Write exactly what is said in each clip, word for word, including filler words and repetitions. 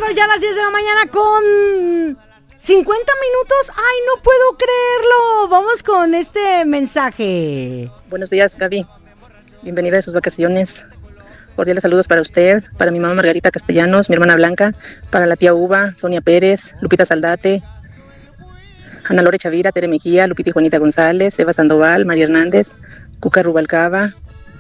amigos, ya a las diez de la mañana con cincuenta minutos. Ay, no puedo creerlo. Vamos con este mensaje. Buenos días, Gaby. Bienvenida a sus vacaciones. Cordiales saludos para usted, para mi mamá Margarita Castellanos, mi hermana Blanca, para la tía Uva, Sonia Pérez, Lupita Saldate, Ana Lore Chavira, Tere Mejía, Lupita y Juanita González, Eva Sandoval, María Hernández, Cuca Rubalcaba.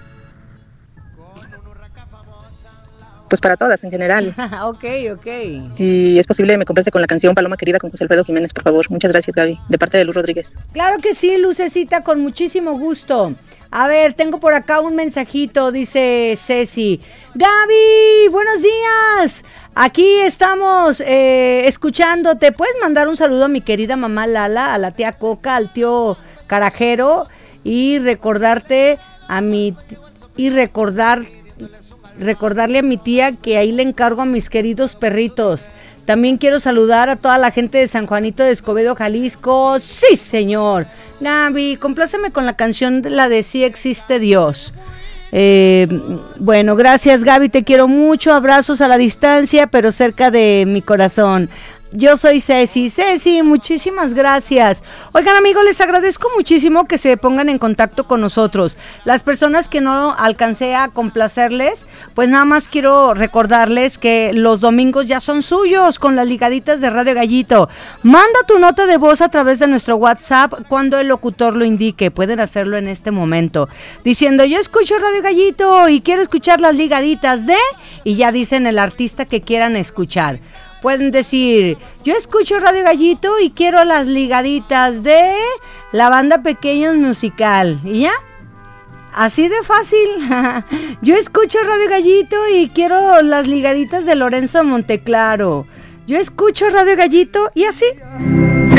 Pues para todas en general. Ok, ok. Si es posible, me complace con la canción Paloma Querida con José Alfredo Jiménez, por favor. Muchas gracias, Gaby. De parte de Luz Rodríguez. Claro que sí, Lucecita, con muchísimo gusto. A ver, tengo por acá un mensajito, dice Ceci. Gaby, buenos días. Aquí estamos eh, escuchándote. ¿Puedes mandar un saludo a mi querida mamá Lala, a la tía Coca, al tío Carajero y recordarte a mi... y recordar... recordarle a mi tía que ahí le encargo a mis queridos perritos. También quiero saludar a toda la gente de San Juanito de Escobedo, Jalisco. ¡Sí, señor! Gaby, compláceme con la canción de la de Sí existe Dios. Eh, bueno, gracias, Gaby, te quiero mucho. Abrazos a la distancia, pero cerca de mi corazón. Yo soy Ceci. Ceci, muchísimas gracias. Oigan, amigos, les agradezco muchísimo que se pongan en contacto con nosotros. Las personas que no alcancé a complacerles, pues nada más quiero recordarles que los domingos ya son suyos con las ligaditas de Radio Gallito. Manda tu nota de voz a través de nuestro WhatsApp cuando el locutor lo indique. Pueden hacerlo en este momento, diciendo yo escucho Radio Gallito y quiero escuchar las ligaditas de... y ya dicen el artista que quieran escuchar. Pueden decir, yo escucho Radio Gallito y quiero las ligaditas de la banda Pequeños Musical. ¿Y ya? Así de fácil. Yo escucho Radio Gallito y quiero las ligaditas de Lorenzo Monteclaro. Yo escucho Radio Gallito y así.